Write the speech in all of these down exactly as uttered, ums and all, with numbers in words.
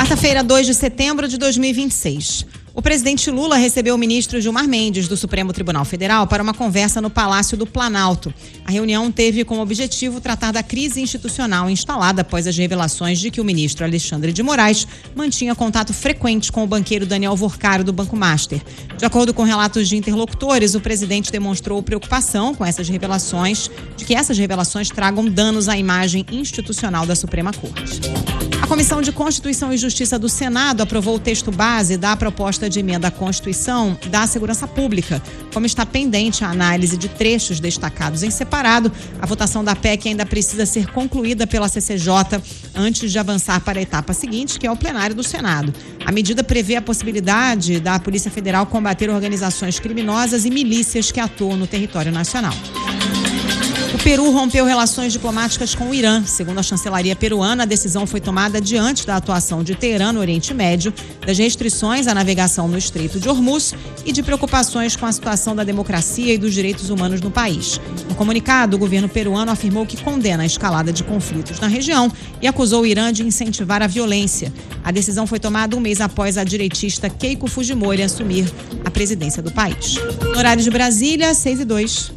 Quarta-feira, dois de setembro de dois mil e vinte e seis. O presidente Lula recebeu o ministro Gilmar Mendes, do Supremo Tribunal Federal, para uma conversa no Palácio do Planalto. A reunião teve como objetivo tratar da crise institucional instalada após as revelações de que o ministro Alexandre de Moraes mantinha contato frequente com o banqueiro Daniel Vorcaro, do Banco Master. De acordo com relatos de interlocutores, o presidente demonstrou preocupação com essas revelações, de que essas revelações tragam danos à imagem institucional da Suprema Corte. A Comissão de Constituição e Justiça do Senado aprovou o texto base da proposta de emenda à Constituição da Segurança Pública. Como está pendente a análise de trechos destacados em separado, a votação da P E C ainda precisa ser concluída pela C C J antes de avançar para a etapa seguinte, que é o plenário do Senado. A medida prevê a possibilidade da Polícia Federal combater organizações criminosas e milícias que atuam no território nacional. O Peru rompeu relações diplomáticas com o Irã. Segundo a chancelaria peruana, a decisão foi tomada diante da atuação de Teherã no Oriente Médio, das restrições à navegação no Estreito de Hormuz e de preocupações com a situação da democracia e dos direitos humanos no país. No comunicado, o governo peruano afirmou que condena a escalada de conflitos na região e acusou o Irã de incentivar a violência. A decisão foi tomada um mês após a direitista Keiko Fujimori assumir a presidência do país. No horário de Brasília, seis e dois.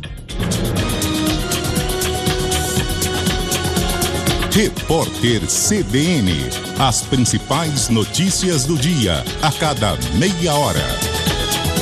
Repórter C B N. As principais notícias do dia, a cada meia hora.